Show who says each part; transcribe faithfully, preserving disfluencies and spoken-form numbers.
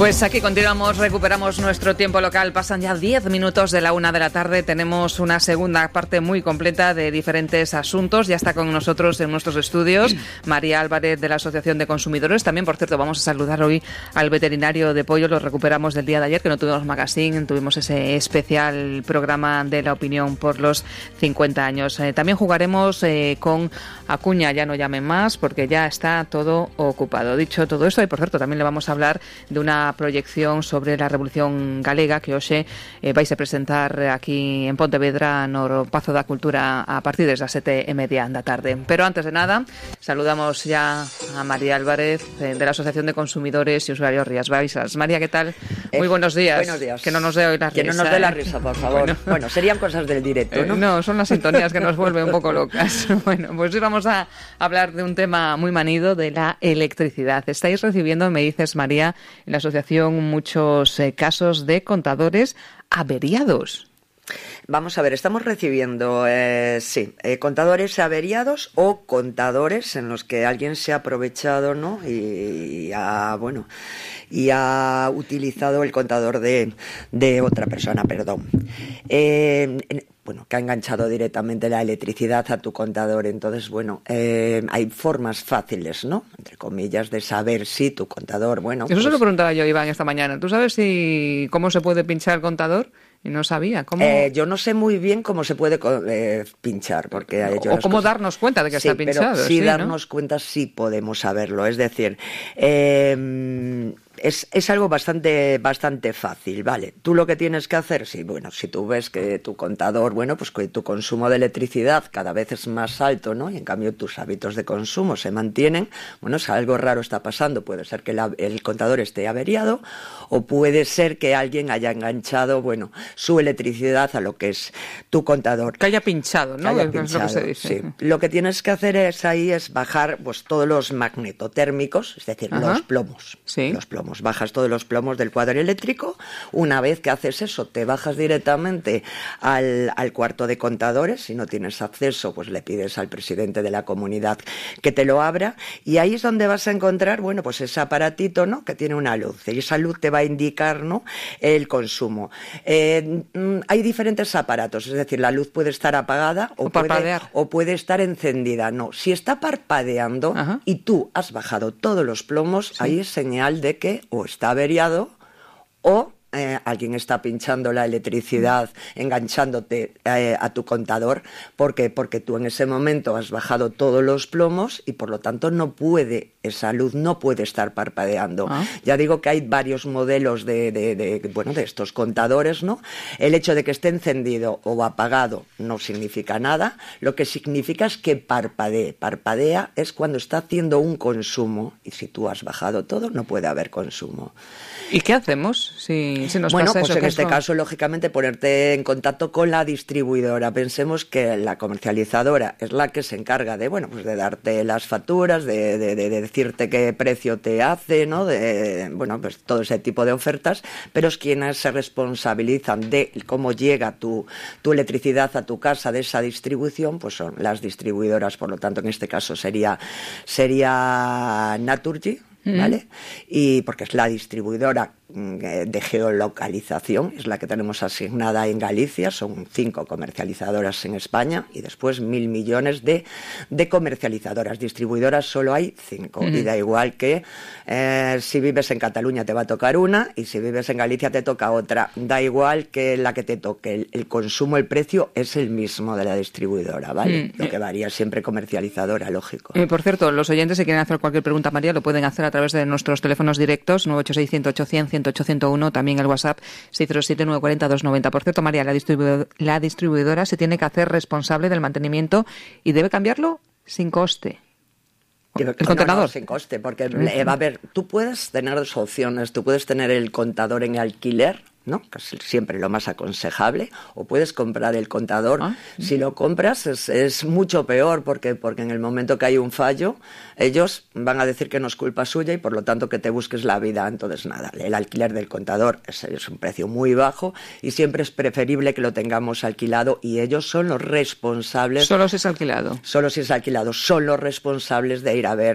Speaker 1: Pues aquí continuamos, recuperamos nuestro tiempo local. Pasan ya diez minutos de la una de la tarde. Tenemos una segunda parte muy completa de diferentes asuntos. Ya está con nosotros en nuestros estudios María Álvarez, de la Asociación de Consumidores. También, por cierto, vamos a saludar hoy al veterinario de pollo. Lo recuperamos del día de ayer, que no tuvimos magazine. Tuvimos ese especial programa de la opinión por los cincuenta años. Eh, también jugaremos eh, con Acuña. Ya no llamen más, porque ya está todo ocupado. Dicho todo esto, y por cierto, también le vamos a hablar de una proyección sobre la Revolución Galega que hoxe eh, vais a presentar aquí en Pontevedra no Pazo da Cultura a partir das sete e media da tarde. Pero antes de nada, saludamos ya a María Álvarez eh, de la Asociación de Consumidores y Usuarios Rías Baixas. María, ¿qué tal?
Speaker 2: Eh,
Speaker 1: Muy buenos días.
Speaker 2: Buenos días.
Speaker 1: Que no nos dé hoy la
Speaker 2: que
Speaker 1: risa.
Speaker 2: Que no nos dé la
Speaker 1: ¿eh?
Speaker 2: risa, por favor. Bueno, bueno, serían cosas del directo, ¿no?
Speaker 1: Eh, no, son las sintonías que nos vuelven un poco locas. Bueno, pues hoy vamos a hablar de un tema muy manido, de la electricidad. Estáis recibiendo, me dices, María, en la asociación muchos eh, casos de contadores averiados.
Speaker 2: Vamos a ver, estamos recibiendo, eh, sí, eh, contadores averiados o contadores en los que alguien se ha aprovechado, ¿no? Y, y ha, bueno, y ha utilizado el contador de, de otra persona, perdón. Eh, en, bueno, que ha enganchado directamente la electricidad a tu contador. Entonces, bueno, eh, hay formas fáciles, ¿no?, entre comillas, de saber si tu contador, bueno...
Speaker 1: Eso
Speaker 2: pues...
Speaker 1: se lo preguntaba yo, Iván, esta mañana. ¿Tú sabes si cómo se puede pinchar el contador? Y no sabía cómo...
Speaker 2: Eh, yo no sé muy bien cómo se puede eh, pinchar, porque...
Speaker 1: O, o cómo cosas... darnos cuenta de que
Speaker 2: sí,
Speaker 1: está pinchado.
Speaker 2: Pero sí,
Speaker 1: sí,
Speaker 2: darnos
Speaker 1: ¿no?
Speaker 2: cuenta sí podemos saberlo. Es decir, eh, es, es algo bastante, bastante fácil, ¿vale? Tú lo que tienes que hacer, sí, bueno, si tú ves que tu contador, bueno, pues que tu consumo de electricidad cada vez es más alto, ¿no? Y en cambio tus hábitos de consumo se mantienen, bueno, si algo raro está pasando, puede ser que la, el contador esté averiado, o puede ser que alguien haya enganchado, bueno, su electricidad a lo que es tu contador.
Speaker 1: Que haya pinchado, ¿no?
Speaker 2: Que haya
Speaker 1: es
Speaker 2: pinchado,
Speaker 1: lo que se dice.
Speaker 2: Sí. Lo que tienes que hacer es ahí es bajar pues todos los magnetotérmicos, es decir, Ajá. los plomos.
Speaker 1: Sí.
Speaker 2: Los plomos. Bajas todos los plomos del cuadro eléctrico. Una vez que haces eso, te bajas directamente al, al cuarto de contadores. Si no tienes acceso, pues le pides al presidente de la comunidad que te lo abra. Y ahí es donde vas a encontrar, bueno, pues ese aparatito, ¿no?, que tiene una luz. Y esa luz te va a indicar, ¿no?, el consumo. Eh, hay diferentes aparatos, es decir, la luz puede estar apagada o,
Speaker 1: o,
Speaker 2: puede, o puede estar encendida. No, si está parpadeando
Speaker 1: Ajá.
Speaker 2: y tú has bajado todos los plomos, sí. ahí es señal de que o está averiado o Eh, alguien está pinchando la electricidad, enganchándote eh, a tu contador. ¿Por qué? Porque tú en ese momento has bajado todos los plomos y por lo tanto no puede, esa luz no puede estar parpadeando. Ah. Ya digo que hay varios modelos de, de, de, bueno, de estos contadores, ¿no? El hecho de que esté encendido o apagado no significa nada. Lo que significa es que parpadee. Parpadea es cuando está haciendo un consumo y si tú has bajado todo no puede haber consumo.
Speaker 1: ¿Y qué hacemos si, si nos
Speaker 2: bueno,
Speaker 1: pasa
Speaker 2: pues
Speaker 1: eso?
Speaker 2: en este
Speaker 1: eso...
Speaker 2: caso, lógicamente, ponerte en contacto con la distribuidora. Pensemos que la comercializadora es la que se encarga de, bueno, pues de darte las facturas, de, de, de decirte qué precio te hace, ¿no? De, bueno, pues todo ese tipo de ofertas, pero es quienes se responsabilizan de cómo llega tu, tu electricidad a tu casa, de esa distribución, pues son las distribuidoras. Por lo tanto, en este caso sería, sería Naturgy, ¿vale? Y porque es la distribuidora de geolocalización, es la que tenemos asignada en Galicia, son cinco comercializadoras en España y después mil millones de, de comercializadoras. Distribuidoras solo hay cinco, uh-huh. y da igual que eh, si vives en Cataluña te va a tocar una y si vives en Galicia te toca otra, da igual que la que te toque, el, el consumo, el precio es el mismo de la distribuidora, ¿vale? Uh-huh. Lo que varía siempre comercializadora, lógico.
Speaker 1: Eh, por cierto, los oyentes, si quieren hacer cualquier pregunta, María, lo pueden hacer a través de nuestros teléfonos directos, nueve ocho seis, cien, ocho cien, cien ocho cero uno, también el WhatsApp seis cero siete, nueve cuatro cero, dos nueve cero. Por cierto, María, la, distribu- la distribuidora se tiene que hacer responsable del mantenimiento y debe cambiarlo sin coste. ¿El
Speaker 2: no,
Speaker 1: contenedor?
Speaker 2: No, sin coste, porque eh, va a ver, tú puedes tener dos opciones, tú puedes tener el contador en alquiler, ¿no?, que es siempre lo más aconsejable, o puedes comprar el contador. Ah, sí. Si lo compras es, es mucho peor porque, porque en el momento que hay un fallo ellos van a decir que no es culpa suya y por lo tanto que te busques la vida. Entonces nada, el alquiler del contador es, es un precio muy bajo y siempre es preferible que lo tengamos alquilado y ellos son los responsables.
Speaker 1: Solo si es alquilado.
Speaker 2: Solo si es alquilado, son los responsables de ir a ver